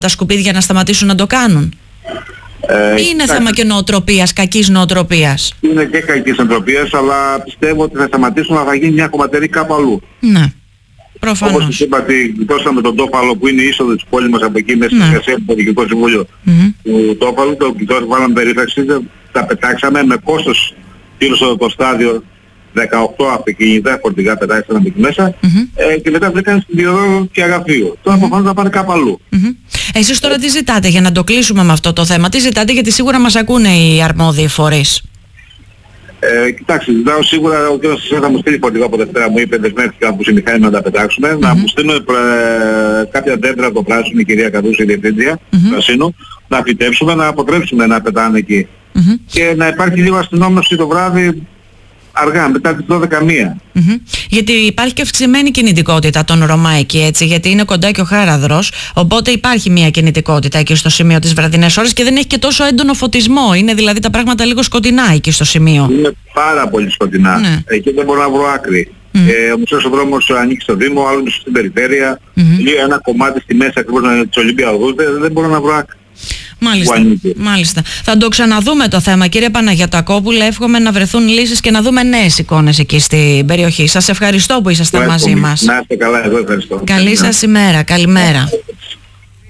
τα σκουπίδια να σταματήσουν να το κάνουν? Ή είναι θέμα και νοοτροπίας, κακής νοοτροπίας? Είναι και κακής νοοτροπίας, αλλά πιστεύω ότι θα σταματήσουν, αλλά θα γίνει μια κομματερή κάπου αλλού. Ναι, προφανώς. Όπως είπα, ότι δώσαμε τον Τόφαλο που είναι η είσοδο της πόλης μας από εκεί μέσα στην εργασία του Πολιτικού Συμβούλιο του Τόφαλου, το βάλαμε περίφραξη, τα πετάξαμε με κόστος γύρω στο στάδιο 18 αυτοκίνητα φορτηγά πετάξαμε από εκεί μέσα και μετά βρήκαν στην Διοδό και Αγαφείο. Τώρα προφανώς θα πάνε κάπου αλλού. Εσείς τώρα τι ζητάτε για να το κλείσουμε με αυτό το θέμα? Τι ζητάτε, γιατί σίγουρα μας ακούνε οι αρμόδιοι φορείς? Κοιτάξτε, ζητάω σίγουρα, ο κ. Σεσέ θα μου στείλει φορτηγό από Δευτέρα, μου είπε δεσμεύτηκα που συμμηχάνει να τα πετάξουμε, να μου στείλουν κάποια δέντρα από το πράσινο, η κυρία Καδούση, η διευθύντρια πρασίνου, να φυτέψουμε, να αποτρέψουμε να πετάνε εκεί. Και να υπάρχει λίγο αστυνόμευση το βράδυ αργά, μετά τις 12:00. Γιατί υπάρχει και αυξημένη κινητικότητα των Ρωμά εκεί, έτσι, γιατί είναι κοντά και ο Χάραδρος, οπότε υπάρχει μια κινητικότητα εκεί στο σημείο τις βραδινές ώρες και δεν έχει και τόσο έντονο φωτισμό. Είναι δηλαδή τα πράγματα λίγο σκοτεινά εκεί στο σημείο. Είναι πάρα πολύ σκοτεινά. Ναι. Εκεί δεν μπορώ να βρω άκρη. Ο μισός ο δρόμος ανήκει στο Δήμο, άλλο μισός στην περιφέρεια, ένα κομμάτι στη μέση ακριβώς της Ολυμπιαδούς, δεν μπορώ να βρω άκρη. Μάλιστα. Θα το ξαναδούμε το θέμα, κύριε Παναγιωτακόπουλε. Εύχομαι να βρεθούν λύσεις και να δούμε νέες εικόνες εκεί στην περιοχή. Σας ευχαριστώ που ήσασταν μαζί μας. Να είστε καλά, εγώ ευχαριστώ. Καλή σας ημέρα. Καλημέρα.